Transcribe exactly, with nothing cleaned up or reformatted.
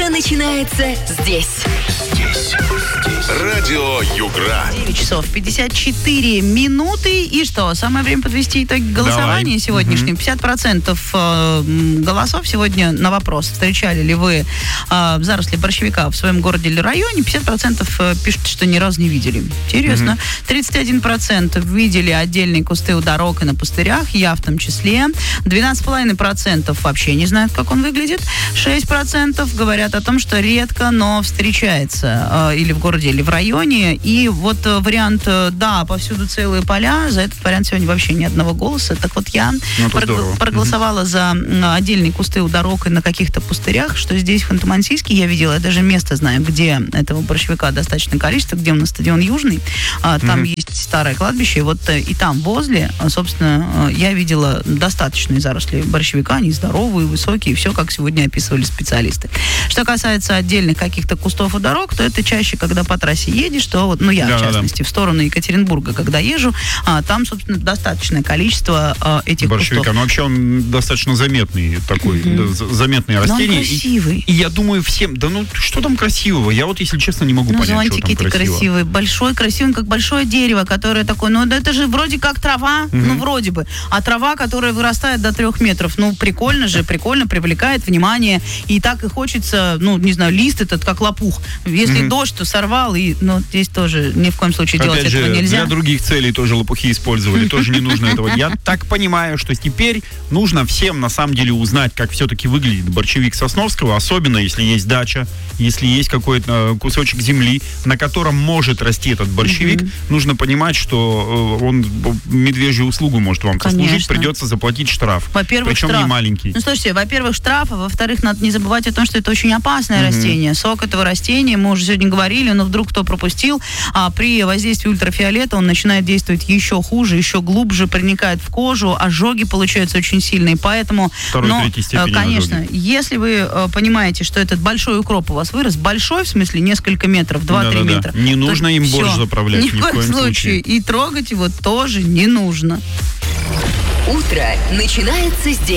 Утро начинается здесь. Здесь. Здесь. Радио Югра. девять часов пятьдесят четыре минуты. И что, самое время подвести итоги голосования Давай. сегодняшнего. пятьдесят процентов голосов сегодня на вопрос, встречали ли вы э, заросли борщевика в своем городе или районе. пятьдесят процентов пишут, что ни разу не видели. Интересно. тридцать один процент видели отдельные кусты у дорог и на пустырях, я в том числе. двенадцать целых пять десятых процента вообще не знают, как он выглядит. шесть процентов говорят о том, что редко, но встречается э, или в городе, или в районе. И вот э, вариант, э, да, повсюду целые поля, за этот вариант сегодня вообще ни одного голоса. Так вот я ну, прог- проголосовала mm-hmm. за э, отдельные кусты у дорог и на каких-то пустырях, что здесь в Ханты-Мансийске я видела, я даже место знаю, где этого борщевика достаточное количество, где он на стадион Южный, э, там mm-hmm. есть старое кладбище, вот э, и там возле, э, собственно, э, я видела достаточные заросли борщевика, они здоровые, высокие, все, как сегодня описывали специалисты. Что касается отдельных каких-то кустов у дорог, то это чаще, когда по трассе едешь, то вот, ну я, да, в частности, да. в сторону Екатеринбурга, когда езжу, а, там, собственно, достаточное количество а, этих борщевика. кустов. Ну, вообще он достаточно заметный такой, mm-hmm. да, заметное растение. Но он красивый. И, и я думаю, всем, да ну, что там красивого? Я вот, если честно, не могу ну, понять, что там красиво. красивый, большой, красивый, как большое дерево, которое такое, ну, это же вроде как трава, mm-hmm. ну, вроде бы, а трава, которая вырастает до трех метров, ну, прикольно же, прикольно, привлекает внимание, и так и хочется, ну, не знаю, лист этот, как лопух. Если mm-hmm. дождь, то сорвал, и, ну, здесь тоже ни в коем случае Опять делать же, этого нельзя. Для других целей тоже лопухи использовали, тоже не нужно этого. Я так понимаю, что теперь нужно всем, на самом деле, узнать, как все-таки выглядит борщевик Сосновского, особенно если есть дача, если есть какой-то кусочек земли, на котором может расти этот борщевик, mm-hmm. нужно понимать, что он медвежью услугу может вам послужить, придется заплатить штраф. Во-первых, причем штраф. не маленький. Ну, слушайте, во-первых, штраф, а во-вторых, надо не забывать о том, что это очень опасное mm-hmm. растение. Сок этого растения, мы уже сегодня говорили, но вдруг кто пропустил, а при воздействии ультрафиолета он начинает действовать еще хуже, еще глубже, проникает в кожу, ожоги получаются очень сильные, поэтому, Второй, но, третьей степени конечно, ожоги. Если вы э, понимаете, что этот большой укроп у вас вырос, большой, в смысле, несколько метров, два-три Да-да-да. метра. Не нужно им все, борщ заправлять, ни в коем случае. случае. И трогать его тоже не нужно. Утро начинается здесь.